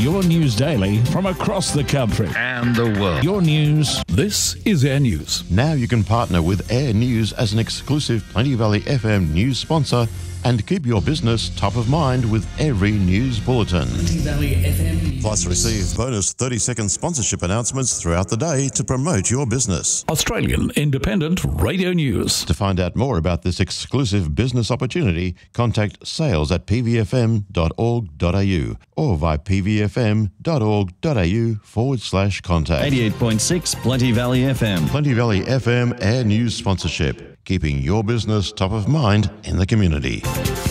Your news daily from across the country and the world. Your news. This is Air News. Now you can partner with Air News as an exclusive Plenty Valley FM news sponsor and keep your business top of mind with every news bulletin. Plenty Valley FM. Plus receive bonus 30-second sponsorship announcements throughout the day to promote your business. Australian Independent Radio News. To find out more about this exclusive business opportunity, contact sales@pvfm.org.au or via pvfm.org.au/contact. 88.6 Plenty Valley FM. Plenty Valley FM Air News sponsorship, keeping your business top of mind in the community.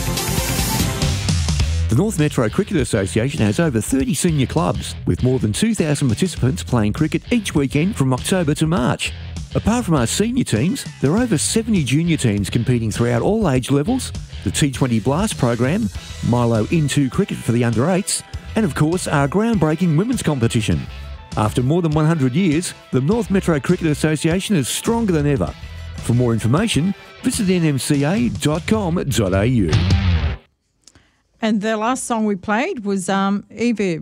The North Metro Cricket Association has over 30 senior clubs, with more than 2,000 participants playing cricket each weekend from October to March. Apart from our senior teams, there are over 70 junior teams competing throughout all age levels, the T20 Blast program, Milo Into Cricket for the under-8s, and of course our groundbreaking women's competition. After more than 100 years, the North Metro Cricket Association is stronger than ever. For more information, visit nmca.com.au. And the last song we played was Evie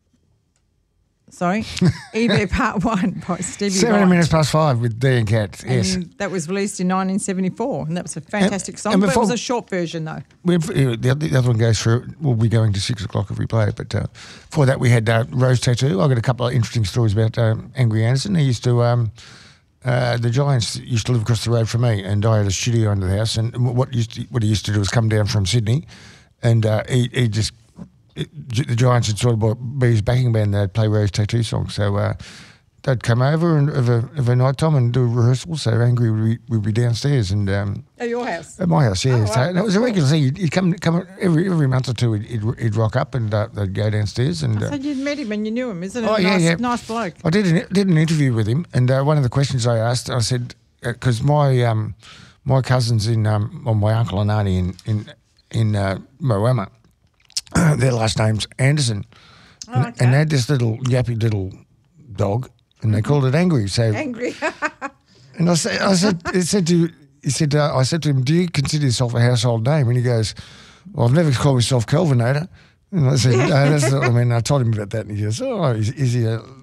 Part 1 by Stevie 7 Wright. minutes past 5 with Dean Katz, yes. And that was released in 1974, and that was a fantastic song. and But it before- was a short version, though. The other one goes through, we'll be going to 6 o'clock if we play it, but before that we had Rose Tattoo. I've got a couple of interesting stories about Angry Anderson. He used to, the Giants used to live across the road from me, and I had a studio under the house, and what he used to do was come down from Sydney, and the Giants would sort of be his backing band. They'd play Rose Tattoo songs. So they'd come over and of a night time and do a rehearsal. So Angry would be downstairs and At your house? at my house, yeah. Oh, So wow. it was a regular thing. He'd come every month or two. He'd rock up and they'd go downstairs and. So you'd met him and you knew him, isn't it? Oh, Nice bloke. I did an interview with him, and one of the questions I asked, I said, because my cousins my uncle and auntie in Moama, their last name's Anderson, and they had this little yappy little dog, and they called it Angry. So Angry. and I said, I said to him, do you consider yourself a household name? And he goes, well, I've never called myself Kelvinator. And I said, no, that's not. I mean, I told him about that, and he goes, oh, is he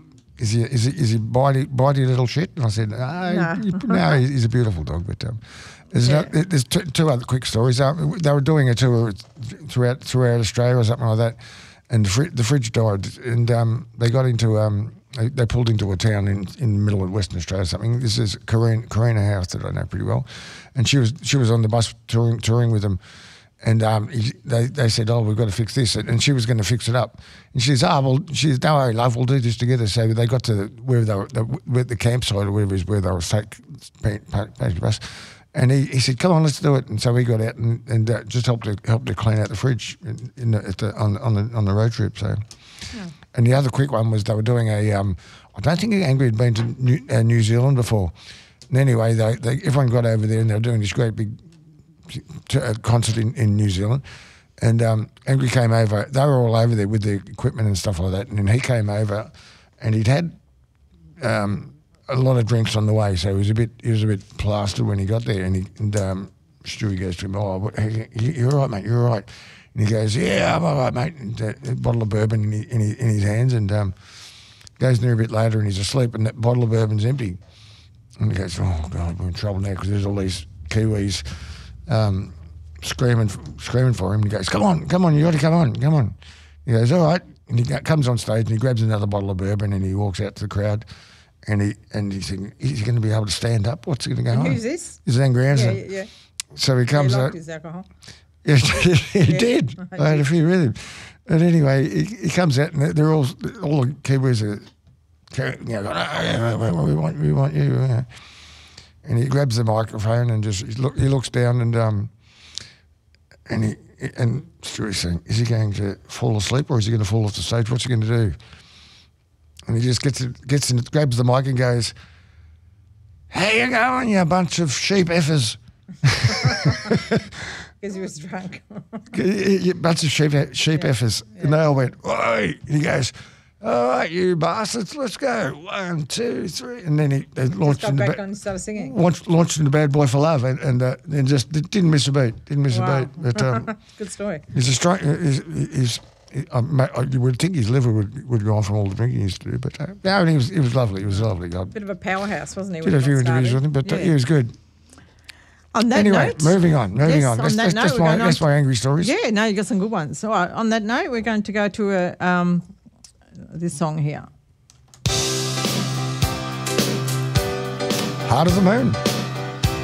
bitey little shit? And I said, no, he's a beautiful dog. But there's two other quick stories. They were doing a tour throughout Australia or something like that, and the fridge died, and they got into they pulled into a town in the middle of Western Australia or something. This is Karina House that I know pretty well, and she was on the bus touring with them. And they said, oh, we've got to fix this. And she was going to fix it up. And she says, don't worry, love, we'll do this together. So they got to where the campsite or wherever it is where they were taking the bus. And he said, come on, let's do it. And so we got out and just helped to clean out the fridge on the road trip. So, yeah. And the other quick one was they were doing I don't think Angry had been to New Zealand before. And anyway, everyone got over there and they were doing this great big concert in New Zealand, and Angry came over. They were all over there with the equipment and stuff like that, and then he came over, and he'd had a lot of drinks on the way, so he was a bit plastered when he got there. And Stewie goes to him, "Oh, you're all right, mate. You're all right." And he goes, "Yeah, I'm all right, mate." And a bottle of bourbon in his hands, and goes in there a bit later, and he's asleep, and that bottle of bourbon's empty. And he goes, "Oh God, we're in trouble now because there's all these Kiwis." Screaming for him. And he goes, come on, you got to come on. He goes, all right. And he comes on stage and he grabs another bottle of bourbon and he walks out to the crowd and he's thinking, is he going to be able to stand up? What's going to go on? Who's this? This is Angry Anderson. Yeah. So he comes he out. liked his alcohol. Yeah, he did. I had a few with him. And anyway, he comes out and they're all the Kiwis are, going, we want you. And he grabs the microphone and he looks down and Stewie's saying, is he going to fall asleep or is he going to fall off the stage? What's he going to do? And he just gets in, grabs the mic and goes, how you going, you bunch of sheep effers? Because he was drunk. Bunch of sheep effers. Yeah. And they all went, oi! And he goes, all right, you bastards, let's go. 1, 2, 3. And then they launched into back on and started singing. Launched into Bad Boy for Love and just didn't miss a beat. But, good story. He's you would think his liver would go on from all the drinking he used to do, but no, and he was lovely. He was a lovely guy. Bit of a powerhouse, wasn't he? Did a few interviews with him, but he was good. On that anyway, note, moving on. That's my angry stories. Yeah, no, you got some good ones. So on that note, we're going to go to this song here. Heart of the Moon.